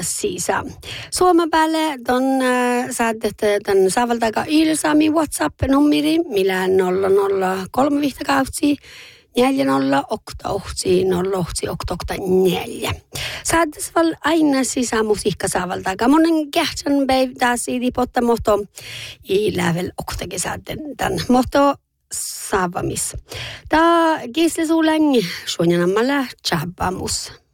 sisä. Suomen päälle saadet tämän saavaltaika ilsami WhatsApp-nummeri, millä 003 vihtakautsii 40 oktohtsi 0 Saades val aina sisä musiikka saavaltaika. Monen kähtsän päivää siitä pottamohto i lävel oktake saaden tämän mohto saavamis. Tää kiisle suulen suunjanamalla tjabbamus.